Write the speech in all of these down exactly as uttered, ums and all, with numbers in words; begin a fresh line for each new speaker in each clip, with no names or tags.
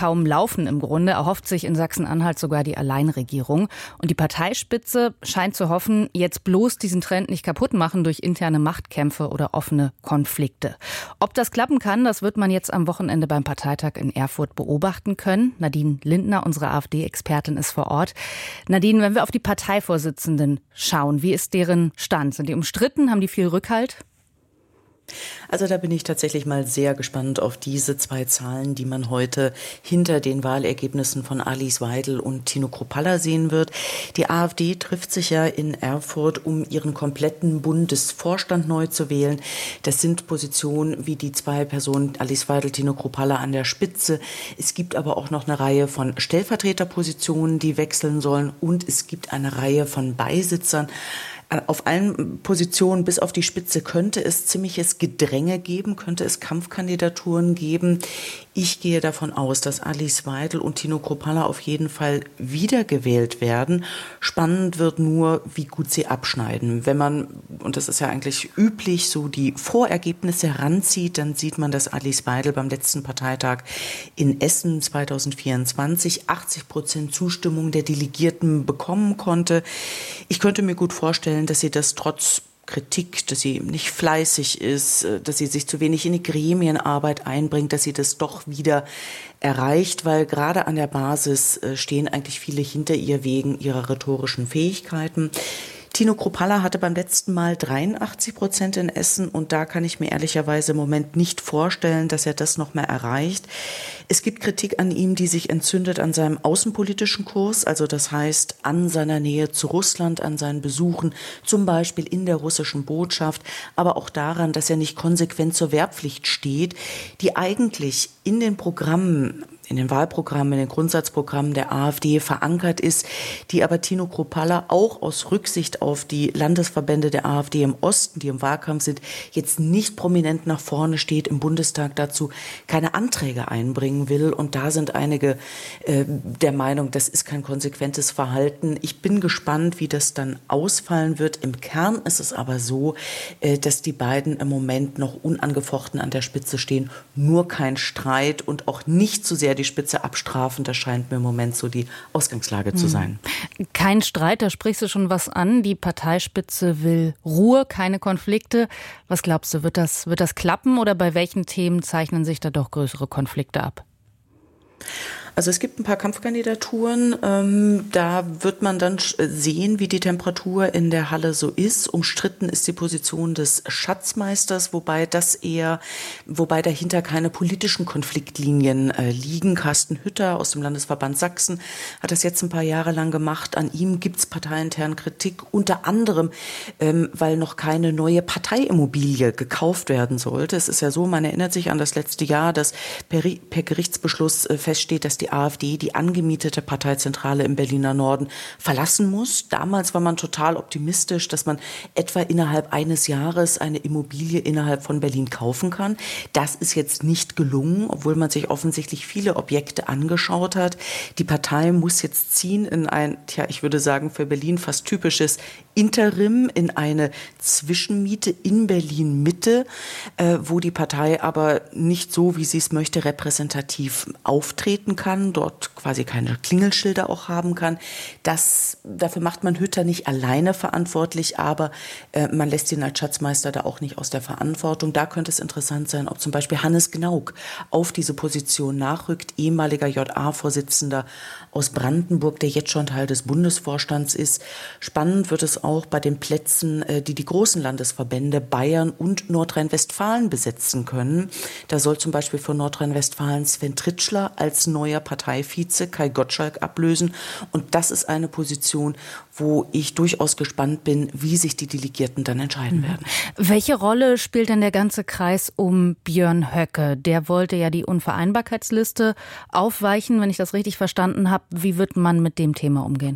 kaum laufen im Grunde, erhofft sich in Sachsen-Anhalt sogar die Alleinregierung. Und die Parteispitze scheint zu hoffen, jetzt bloß diesen Trend nicht kaputt machen durch interne Machtkämpfe oder offene Konflikte. Ob das klappen kann, das wird man jetzt am Wochenende beim Parteitag in Erfurt beobachten können. Nadine Lindner, unsere AfD-Expertin, ist vor Ort. Nadine, wenn wir auf die Parteivorsitzenden schauen, wie ist deren Stand? Sind die umstritten? Haben die viel Rückhalt?
Also da bin ich tatsächlich mal sehr gespannt auf diese zwei Zahlen, die man heute hinter den Wahlergebnissen von Alice Weidel und Tino Kruppalla sehen wird. Die AfD trifft sich ja in Erfurt, um ihren kompletten Bundesvorstand neu zu wählen. Das sind Positionen wie die zwei Personen, Alice Weidel, Tino Kruppalla an der Spitze. Es gibt aber auch noch eine Reihe von Stellvertreterpositionen, die wechseln sollen. Und es gibt eine Reihe von Beisitzern. Auf allen Positionen bis auf die Spitze könnte es ziemliches Gedränge geben, könnte es Kampfkandidaturen geben. Ich gehe davon aus, dass Alice Weidel und Tino Kruppalla auf jeden Fall wiedergewählt werden. Spannend wird nur, wie gut sie abschneiden. Wenn man, und das ist ja eigentlich üblich, so die Vorergebnisse heranzieht, dann sieht man, dass Alice Weidel beim letzten Parteitag in Essen zweitausendvierundzwanzig achtzig Prozent Zustimmung der Delegierten bekommen konnte. Ich könnte mir gut vorstellen, dass sie das trotz Kritik, dass sie nicht fleißig ist, dass sie sich zu wenig in die Gremienarbeit einbringt, dass sie das doch wieder erreicht, weil gerade an der Basis stehen eigentlich viele hinter ihr wegen ihrer rhetorischen Fähigkeiten. Tino Kruppalla hatte beim letzten Mal dreiundachtzig Prozent in Essen und da kann ich mir ehrlicherweise im Moment nicht vorstellen, dass er das noch mehr erreicht. Es gibt Kritik an ihm, die sich entzündet an seinem außenpolitischen Kurs, also das heißt an seiner Nähe zu Russland, an seinen Besuchen, zum Beispiel in der russischen Botschaft, aber auch daran, dass er nicht konsequent zur Wehrpflicht steht, die eigentlich in den Programmen, in den Wahlprogrammen, in den Grundsatzprogrammen der AfD verankert ist, die aber Tino Kruppalla auch aus Rücksicht auf die Landesverbände der AfD im Osten, die im Wahlkampf sind, jetzt nicht prominent nach vorne steht, im Bundestag dazu keine Anträge einbringen will. Und da sind einige äh, der Meinung, das ist kein konsequentes Verhalten. Ich bin gespannt, wie das dann ausfallen wird. Im Kern ist es aber so, äh, dass die beiden im Moment noch unangefochten an der Spitze stehen. Nur kein Streit und auch nicht zu sehr die Spitze abstrafen. Das scheint mir im Moment so die Ausgangslage zu sein.
Kein Streit, da sprichst du schon was an. Die Parteispitze will Ruhe, keine Konflikte. Was glaubst du, wird das, wird das klappen oder bei welchen Themen zeichnen sich da doch größere Konflikte ab?
Also es gibt ein paar Kampfkandidaturen, ähm, da wird man dann sehen, wie die Temperatur in der Halle so ist. Umstritten ist die Position des Schatzmeisters, wobei das eher, wobei dahinter keine politischen Konfliktlinien äh, liegen. Carsten Hütter aus dem Landesverband Sachsen hat das jetzt ein paar Jahre lang gemacht. An ihm gibt es parteiintern Kritik, unter anderem, ähm, weil noch keine neue Parteiimmobilie gekauft werden sollte. Es ist ja so, man erinnert sich an das letzte Jahr, dass per, per Gerichtsbeschluss äh, feststeht, dass die AfD die angemietete Parteizentrale im Berliner Norden verlassen muss. Damals war man total optimistisch, dass man etwa innerhalb eines Jahres eine Immobilie innerhalb von Berlin kaufen kann. Das ist jetzt nicht gelungen, obwohl man sich offensichtlich viele Objekte angeschaut hat. Die Partei muss jetzt ziehen in ein, tja, ich würde sagen, für Berlin fast typisches Interim, in eine Zwischenmiete in Berlin-Mitte, äh, wo die Partei aber nicht so, wie sie es möchte, repräsentativ auftreten kann. Dort quasi keine Klingelschilder auch haben kann. Das, dafür macht man Hütter nicht alleine verantwortlich, aber äh, man lässt ihn als Schatzmeister da auch nicht aus der Verantwortung. Da könnte es interessant sein, ob zum Beispiel Hannes Gnauk auf diese Position nachrückt, ehemaliger J A-Vorsitzender aus Brandenburg, der jetzt schon Teil des Bundesvorstands ist. Spannend wird es auch bei den Plätzen, äh, die die großen Landesverbände Bayern und Nordrhein-Westfalen besetzen können. Da soll zum Beispiel für Nordrhein-Westfalen Sven Tritschler als neuer Parteivize Kai Gottschalk ablösen. Und das ist eine Position, wo ich durchaus gespannt bin, wie sich die Delegierten dann entscheiden mhm. werden.
Welche Rolle spielt denn der ganze Kreis um Björn Höcke? Der wollte ja die Unvereinbarkeitsliste aufweichen, wenn ich das richtig verstanden habe. Wie wird man mit dem Thema umgehen?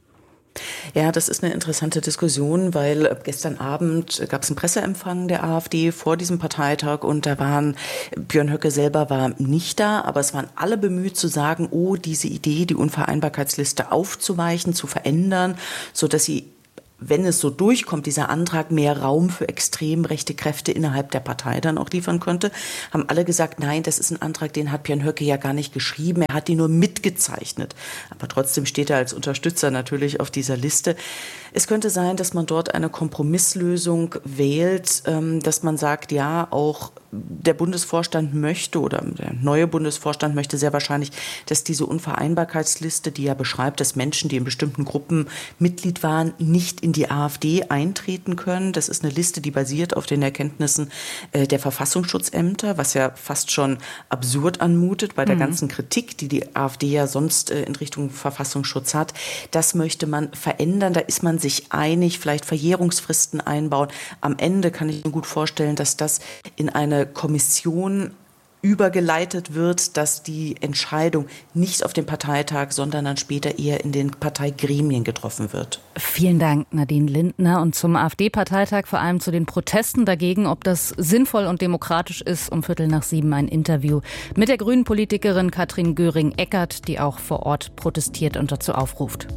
Ja, das ist eine interessante Diskussion, weil gestern Abend gab es einen Presseempfang der AfD vor diesem Parteitag und da waren, Björn Höcke selber war nicht da, aber es waren alle bemüht zu sagen, oh, diese Idee, die Unvereinbarkeitsliste aufzuweichen, zu verändern, so dass sie wenn es so durchkommt, dieser Antrag mehr Raum für extrem rechte Kräfte innerhalb der Partei dann auch liefern könnte, haben alle gesagt, nein, das ist ein Antrag, den hat Björn Höcke ja gar nicht geschrieben, er hat ihn nur mitgezeichnet. Aber trotzdem steht er als Unterstützer natürlich auf dieser Liste. Es könnte sein, dass man dort eine Kompromisslösung wählt, dass man sagt, ja, auch der Bundesvorstand möchte oder der neue Bundesvorstand möchte sehr wahrscheinlich, dass diese Unvereinbarkeitsliste, die ja beschreibt, dass Menschen, die in bestimmten Gruppen Mitglied waren, nicht in die AfD eintreten können. Das ist eine Liste, die basiert auf den Erkenntnissen äh, der Verfassungsschutzämter, was ja fast schon absurd anmutet bei der mhm. ganzen Kritik, die die AfD ja sonst äh, in Richtung Verfassungsschutz hat. Das möchte man verändern. Da ist man sich einig, vielleicht Verjährungsfristen einbauen. Am Ende kann ich mir gut vorstellen, dass das in eine Kommission übergeleitet wird, dass die Entscheidung nicht auf dem Parteitag, sondern dann später eher in den Parteigremien getroffen wird.
Vielen Dank, Nadine Lindner. Und zum AfD-Parteitag, vor allem zu den Protesten dagegen, ob das sinnvoll und demokratisch ist, um Viertel nach sieben ein Interview mit der grünen Politikerin Katrin Göring-Eckardt, die auch vor Ort protestiert und dazu aufruft.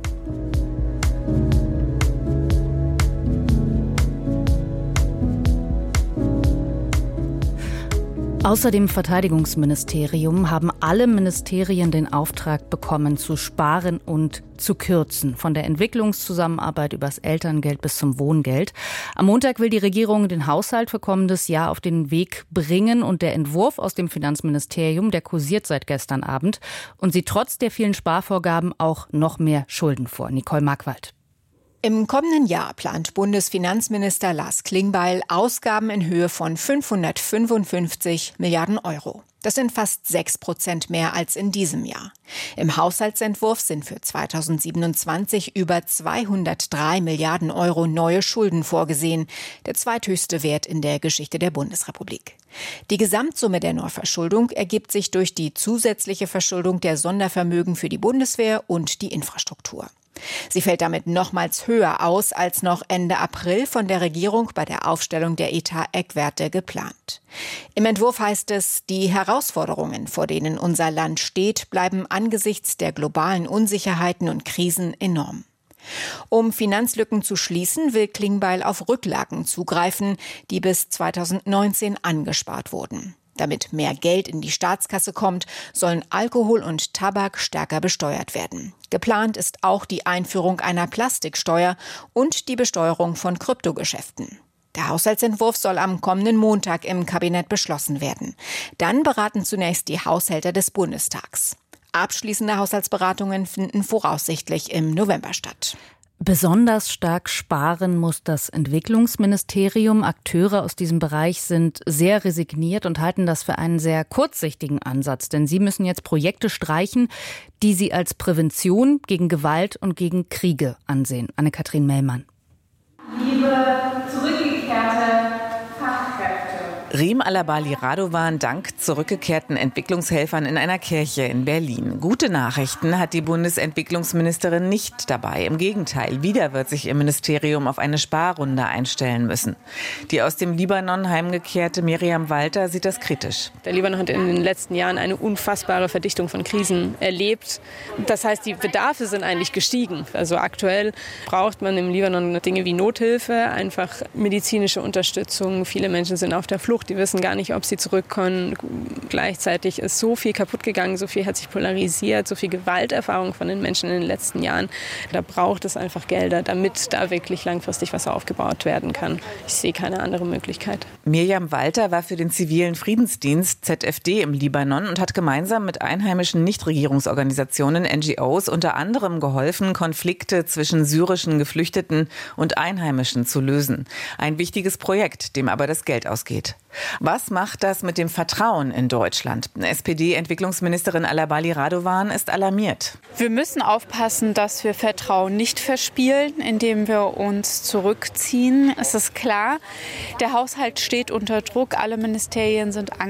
Außer dem Verteidigungsministerium haben alle Ministerien den Auftrag bekommen, zu sparen und zu kürzen. Von der Entwicklungszusammenarbeit übers Elterngeld bis zum Wohngeld. Am Montag will die Regierung den Haushalt für kommendes Jahr auf den Weg bringen. Und der Entwurf aus dem Finanzministerium, der kursiert seit gestern Abend und sieht trotz der vielen Sparvorgaben auch noch mehr Schulden vor. Nicole Markwald.
Im kommenden Jahr plant Bundesfinanzminister Lars Klingbeil Ausgaben in Höhe von fünfhundertfünfundfünfzig Milliarden Euro. Das sind fast sechs Prozent mehr als in diesem Jahr. Im Haushaltsentwurf sind für zweitausendsiebenundzwanzig über zweihundertdrei Milliarden Euro neue Schulden vorgesehen, der zweithöchste Wert in der Geschichte der Bundesrepublik. Die Gesamtsumme der Neuverschuldung ergibt sich durch die zusätzliche Verschuldung der Sondervermögen für die Bundeswehr und die Infrastruktur. Sie fällt damit nochmals höher aus als noch Ende April von der Regierung bei der Aufstellung der Etat-Eckwerte geplant. Im Entwurf heißt es, die Herausforderungen, vor denen unser Land steht, bleiben angesichts der globalen Unsicherheiten und Krisen enorm. Um Finanzlücken zu schließen, will Klingbeil auf Rücklagen zugreifen, die bis zweitausendneunzehn angespart wurden. Damit mehr Geld in die Staatskasse kommt, sollen Alkohol und Tabak stärker besteuert werden. Geplant ist auch die Einführung einer Plastiksteuer und die Besteuerung von Kryptogeschäften. Der Haushaltsentwurf soll am kommenden Montag im Kabinett beschlossen werden. Dann beraten zunächst die Haushälter des Bundestags. Abschließende Haushaltsberatungen finden voraussichtlich im November statt.
Besonders stark sparen muss das Entwicklungsministerium. Akteure aus diesem Bereich sind sehr resigniert und halten das für einen sehr kurzsichtigen Ansatz. Denn sie müssen jetzt Projekte streichen, die sie als Prävention gegen Gewalt und gegen Kriege ansehen. Anne-Kathrin Mellmann.
Liebe zurückgekehrte Fachkräfte.
Reem Alabali Radovan dankt zurückgekehrten Entwicklungshelfern in einer Kirche in Berlin. Gute Nachrichten hat die Bundesentwicklungsministerin nicht dabei. Im Gegenteil, wieder wird sich ihr Ministerium auf eine Sparrunde einstellen müssen. Die aus dem Libanon heimgekehrte Miriam Walter sieht das kritisch.
Der Libanon hat in den letzten Jahren eine unfassbare Verdichtung von Krisen erlebt. Das heißt, die Bedarfe sind eigentlich gestiegen. Also aktuell braucht man im Libanon Dinge wie Nothilfe, einfach medizinische Unterstützung. Viele Menschen sind auf der Flucht. Die wissen gar nicht, ob sie zurückkommen. Gleichzeitig ist so viel kaputt gegangen, so viel hat sich polarisiert, so viel Gewalterfahrung von den Menschen in den letzten Jahren. Da braucht es einfach Gelder, damit da wirklich langfristig was aufgebaut werden kann. Ich sehe keine andere Möglichkeit.
Miriam Walter war für den zivilen Friedensdienst Z F D im Libanon und hat gemeinsam mit einheimischen Nichtregierungsorganisationen, N G Os, unter anderem geholfen, Konflikte zwischen syrischen Geflüchteten und Einheimischen zu lösen. Ein wichtiges Projekt, dem aber das Geld ausgeht. Was macht das mit dem Vertrauen in Deutschland? S P D-Entwicklungsministerin Alabali Radovan ist alarmiert.
Wir müssen aufpassen, dass wir Vertrauen nicht verspielen, indem wir uns zurückziehen. Es ist klar, der Haushalt steht unter Druck. Alle Ministerien sind angehalten,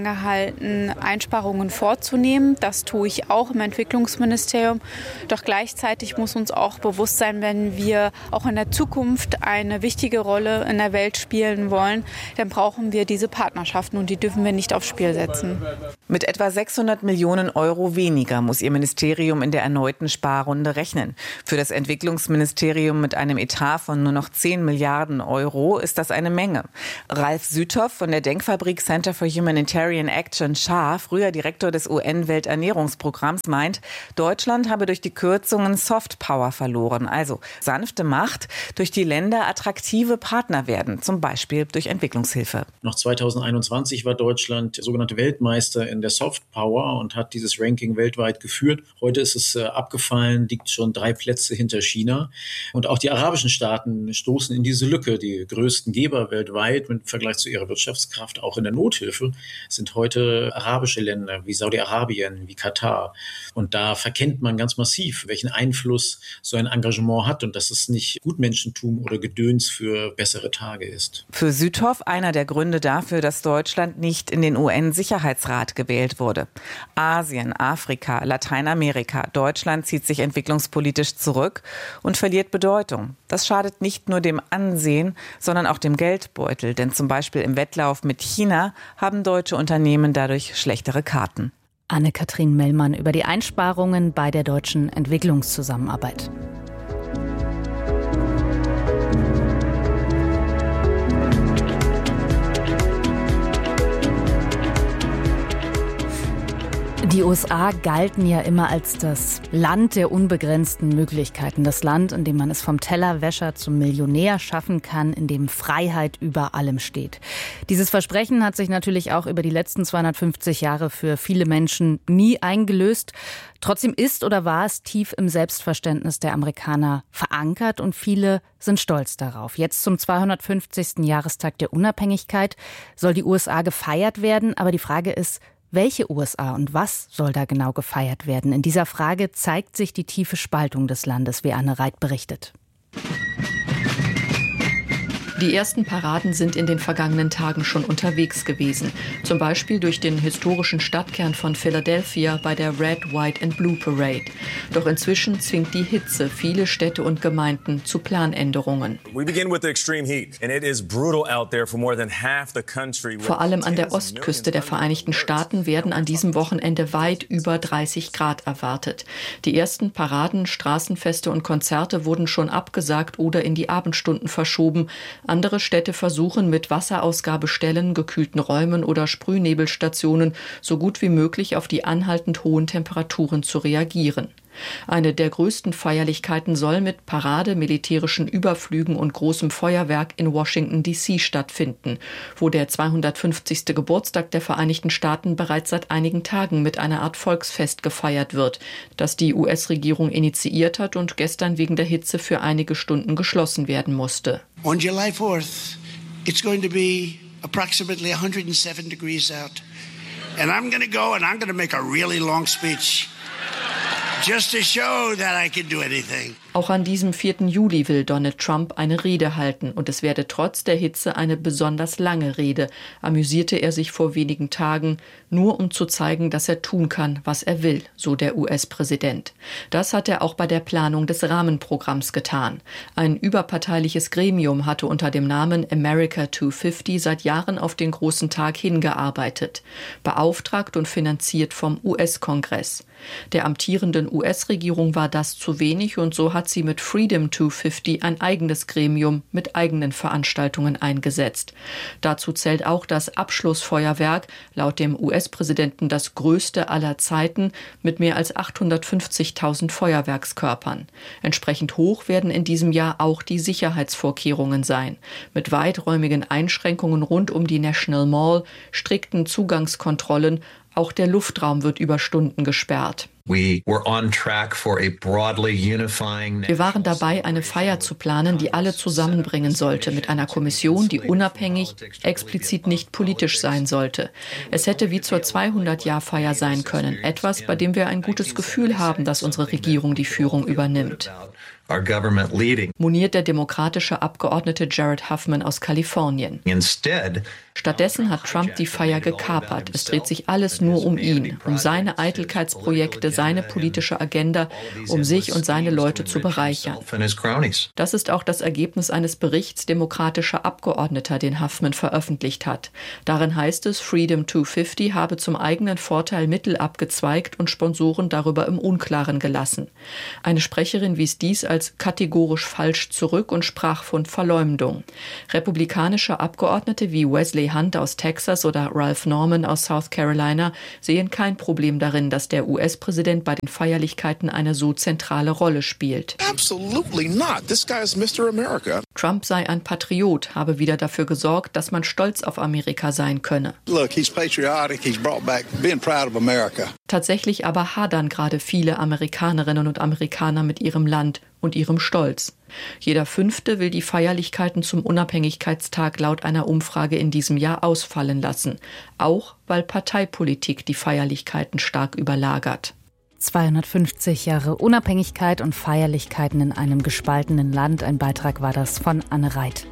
gehalten, Einsparungen vorzunehmen. Das tue ich auch im Entwicklungsministerium. Doch gleichzeitig muss uns auch bewusst sein, wenn wir auch in der Zukunft eine wichtige Rolle in der Welt spielen wollen, dann brauchen wir diese Partnerschaften und die dürfen wir nicht aufs Spiel setzen.
Mit etwa sechshundert Millionen Euro weniger muss Ihr Ministerium in der erneuten Sparrunde rechnen. Für das Entwicklungsministerium mit einem Etat von nur noch zehn Milliarden Euro ist das eine Menge. Ralf Süthoff von der Denkfabrik Center for Humanitarian Action Schar, früher Direktor des U N-Welternährungsprogramms, meint, Deutschland habe durch die Kürzungen Soft Power verloren, also sanfte Macht, durch die Länder attraktive Partner werden, zum Beispiel durch Entwicklungshilfe.
Noch zweitausendeinundzwanzig war Deutschland sogenannte Weltmeister in der Soft Power und hat dieses Ranking weltweit geführt. Heute ist es äh, abgefallen, liegt schon drei Plätze hinter China. Und auch die arabischen Staaten stoßen in diese Lücke. Die größten Geber weltweit im Vergleich zu ihrer Wirtschaftskraft, auch in der Nothilfe, sind heute arabische Länder wie Saudi-Arabien, wie Katar. Und da verkennt man ganz massiv, welchen Einfluss so ein Engagement hat und dass es nicht Gutmenschentum oder Gedöns für bessere Tage ist.
Für Süthoff einer der Gründe dafür, dass Deutschland nicht in den U N-Sicherheitsrat gewählt wurde. Asien, Afrika, Lateinamerika. Deutschland zieht sich entwicklungspolitisch zurück und verliert Bedeutung. Das schadet nicht nur dem Ansehen, sondern auch dem Geldbeutel. Denn zum Beispiel im Wettlauf mit China haben deutsche Unternehmen dadurch schlechtere Karten.
Anne-Kathrin Mellmann über die Einsparungen bei der deutschen Entwicklungszusammenarbeit. Die U S A galten ja immer als das Land der unbegrenzten Möglichkeiten. Das Land, in dem man es vom Tellerwäscher zum Millionär schaffen kann, in dem Freiheit über allem steht. Dieses Versprechen hat sich natürlich auch über die letzten zweihundertfünfzig Jahre für viele Menschen nie eingelöst. Trotzdem ist oder war es tief im Selbstverständnis der Amerikaner verankert und viele sind stolz darauf. Jetzt zum zweihundertfünfzigsten Jahrestag der Unabhängigkeit soll die U S A gefeiert werden, aber die Frage ist, welche U S A und was soll da genau gefeiert werden? In dieser Frage zeigt sich die tiefe Spaltung des Landes, wie Anne Reit berichtet.
Die ersten Paraden sind in den vergangenen Tagen schon unterwegs gewesen. Zum Beispiel durch den historischen Stadtkern von Philadelphia bei der Red, White and Blue Parade. Doch inzwischen zwingt die Hitze viele Städte und Gemeinden zu Planänderungen. Vor allem an der Ostküste der Vereinigten Staaten werden an diesem Wochenende weit über dreißig Grad erwartet. Die ersten Paraden, Straßenfeste und Konzerte wurden schon abgesagt oder in die Abendstunden verschoben. Andere Städte versuchen mit Wasserausgabestellen, gekühlten Räumen oder Sprühnebelstationen so gut wie möglich auf die anhaltend hohen Temperaturen zu reagieren. Eine der größten Feierlichkeiten soll mit Parade, militärischen Überflügen und großem Feuerwerk in Washington D C stattfinden, wo der zweihundertfünfzigste Geburtstag der Vereinigten Staaten bereits seit einigen Tagen mit einer Art Volksfest gefeiert wird, das die U S-Regierung initiiert hat und gestern wegen der Hitze für einige Stunden geschlossen werden musste.
On July fourth, it's going to be approximately one hundred seven degrees out. And I'm going to go and I'm going to make a really long speech. Just to show that I can do anything.
Auch an diesem vierten Juli will Donald Trump eine Rede halten und es werde trotz der Hitze eine besonders lange Rede, amüsierte er sich vor wenigen Tagen, nur um zu zeigen, dass er tun kann, was er will, so der U S-Präsident. Das hat er auch bei der Planung des Rahmenprogramms getan. Ein überparteiliches Gremium hatte unter dem Namen America zweihundertfünfzig seit Jahren auf den großen Tag hingearbeitet, beauftragt und finanziert vom U S-Kongress. Der amtierenden U S-Regierung war das zu wenig und so hat sie mit Freedom zweihundertfünfzig ein eigenes Gremium mit eigenen Veranstaltungen eingesetzt. Dazu zählt auch das Abschlussfeuerwerk, laut dem U S-Präsidenten das größte aller Zeiten, mit mehr als achthundertfünfzigtausend Feuerwerkskörpern. Entsprechend hoch werden in diesem Jahr auch die Sicherheitsvorkehrungen sein, mit weiträumigen Einschränkungen rund um die National Mall, strikten Zugangskontrollen. Auch der Luftraum wird über Stunden gesperrt. Wir waren dabei, eine Feier zu planen, die alle zusammenbringen sollte, mit einer Kommission, die unabhängig, explizit nicht politisch sein sollte. Es hätte wie zur zweihundert-Jahr-Feier sein können, etwas, bei dem wir ein gutes Gefühl haben, dass unsere Regierung die Führung übernimmt.
our government leading.
Moniert der demokratische Abgeordnete Jared Huffman aus Kalifornien.
Instead,
Stattdessen hat Trump die Feier gekapert. Es dreht sich alles nur um ihn, um seine Eitelkeitsprojekte, seine politische Agenda, um sich und seine Leute zu bereichern. Das ist auch das Ergebnis eines Berichts demokratischer Abgeordneter, den Huffman veröffentlicht hat. Darin heißt es, Freedom zweihundertfünfzig habe zum eigenen Vorteil Mittel abgezweigt und Sponsoren darüber im Unklaren gelassen. Eine Sprecherin wies dies als kategorisch falsch zurück und sprach von Verleumdung. Republikanische Abgeordnete wie Wesley Hunt aus Texas oder Ralph Norman aus South Carolina sehen kein Problem darin, dass der U S-Präsident bei den Feierlichkeiten eine so zentrale Rolle spielt.
Absolutely not. This guy is Mister America.
Trump sei ein Patriot, habe wieder dafür gesorgt, dass man stolz auf Amerika sein könne.
Look, he's patriotic. He's brought back being proud of America.
Tatsächlich aber hadern gerade viele Amerikanerinnen und Amerikaner mit ihrem Land und ihrem Stolz. Jeder Fünfte will die Feierlichkeiten zum Unabhängigkeitstag laut einer Umfrage in diesem Jahr ausfallen lassen. Auch weil Parteipolitik die Feierlichkeiten stark überlagert.
zweihundertfünfzig Jahre Unabhängigkeit und Feierlichkeiten in einem gespaltenen Land. Ein Beitrag war das von Anne Reit.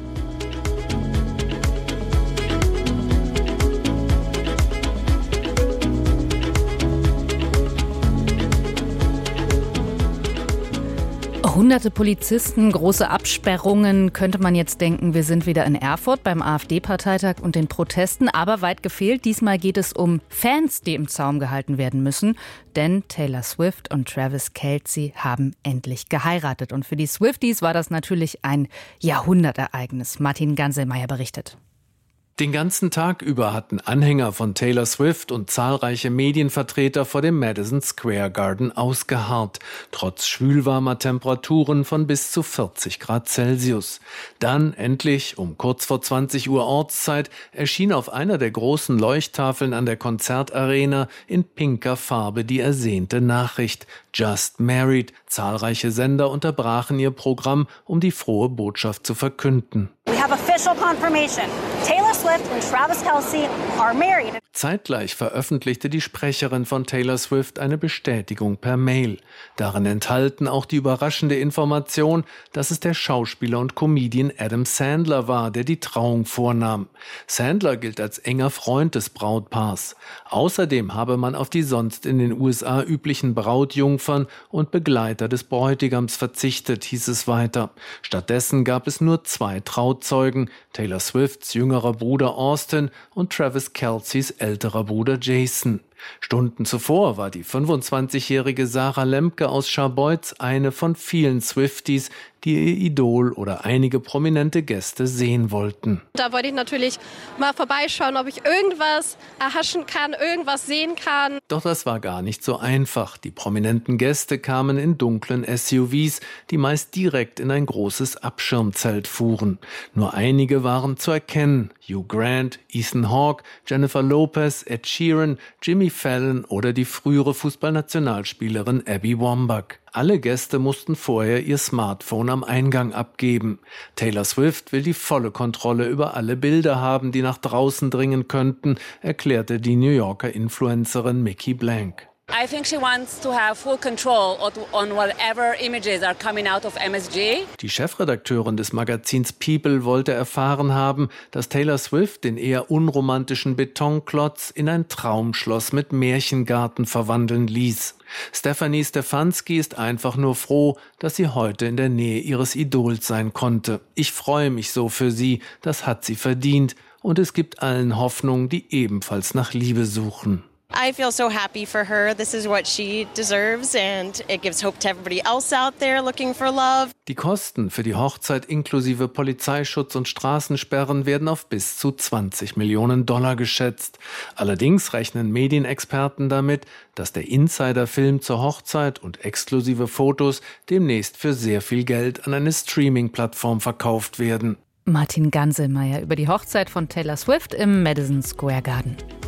Hunderte Polizisten, große Absperrungen, könnte man jetzt denken, wir sind wieder in Erfurt beim AfD-Parteitag und den Protesten. Aber weit gefehlt, diesmal geht es um Fans, die im Zaum gehalten werden müssen. Denn Taylor Swift und Travis Kelce haben endlich geheiratet. Und für die Swifties war das natürlich ein Jahrhundertereignis. Martin Ganselmeier berichtet.
Den ganzen Tag über hatten Anhänger von Taylor Swift und zahlreiche Medienvertreter vor dem Madison Square Garden ausgeharrt, trotz schwülwarmer Temperaturen von bis zu vierzig Grad Celsius. Dann endlich, um kurz vor zwanzig Uhr Ortszeit, erschien auf einer der großen Leuchttafeln an der Konzertarena in pinker Farbe die ersehnte Nachricht: Just Married. Zahlreiche Sender unterbrachen ihr Programm, um die frohe Botschaft zu verkünden.
We have official confirmation. Taylor Swift and Travis Kelce are married.
Zeitgleich veröffentlichte die Sprecherin von Taylor Swift eine Bestätigung per Mail. Darin enthalten auch die überraschende Information, dass es der Schauspieler und Comedian Adam Sandler war, der die Trauung vornahm. Sandler gilt als enger Freund des Brautpaars. Außerdem habe man auf die sonst in den U S A üblichen Brautjungfern und Begleiter des Bräutigams verzichtet, hieß es weiter. Stattdessen gab es nur zwei Trauzeugen, Taylor Swifts jüngerer Bruder Austin und Travis Kelces älterer Bruder Jason. Stunden zuvor war die fünfundzwanzigjährige Sarah Lemke aus Scharbeutz eine von vielen Swifties, die ihr Idol oder einige prominente Gäste sehen wollten.
Da wollte ich natürlich mal vorbeischauen, ob ich irgendwas erhaschen kann, irgendwas sehen kann.
Doch das war gar nicht so einfach. Die prominenten Gäste kamen in dunklen S U Vs, die meist direkt in ein großes Abschirmzelt fuhren. Nur einige waren zu erkennen: Hugh Grant, Ethan Hawke, Jennifer Lopez, Ed Sheeran, Jimmy Fallon oder die frühere Fußballnationalspielerin Abby Wambach. Alle Gäste mussten vorher ihr Smartphone am Eingang abgeben. Taylor Swift will die volle Kontrolle über alle Bilder haben, die nach draußen dringen könnten, erklärte die New Yorker Influencerin Mickey Blank.
I think she wants to have full control on whatever images are coming out of M S G.
Die Chefredakteurin des Magazins People wollte erfahren haben, dass Taylor Swift den eher unromantischen Betonklotz in ein Traumschloss mit Märchengarten verwandeln ließ. Stephanie Stefanski ist einfach nur froh, dass sie heute in der Nähe ihres Idols sein konnte. Ich freue mich so für sie, das hat sie verdient. Und es gibt allen Hoffnung, die ebenfalls nach Liebe suchen.
I feel so happy for her. This is what she deserves and it gives hope to everybody else out there looking for love.
Die Kosten für die Hochzeit inklusive Polizeischutz und Straßensperren werden auf bis zu zwanzig Millionen Dollar geschätzt. Allerdings rechnen Medienexperten damit, dass der Insider-Film zur Hochzeit und exklusive Fotos demnächst für sehr viel Geld an eine Streaming-Plattform verkauft werden.
Martin Ganselmeier über die Hochzeit von Taylor Swift im Madison Square Garden.